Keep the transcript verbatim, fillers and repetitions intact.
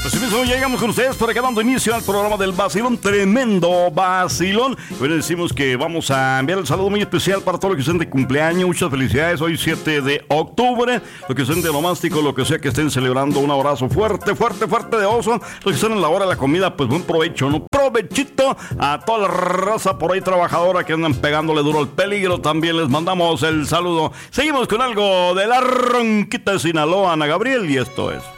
Pues mismo llegamos con ustedes por acá dando inicio al programa del Vacilón, tremendo vacilón. Bueno, decimos que vamos a enviar el saludo muy especial para todos los que estén de cumpleaños. Muchas felicidades, hoy siete de octubre. Los que estén de nomástico, lo que sea que estén celebrando, un abrazo fuerte, fuerte, fuerte de oso. Los que estén en la hora de la comida, pues buen provecho, ¿no? Provechito a toda la raza por ahí trabajadora que andan pegándole duro al peligro. También les mandamos el saludo. Seguimos con algo de la Ronquita de Sinaloa, Ana Gabriel, y esto es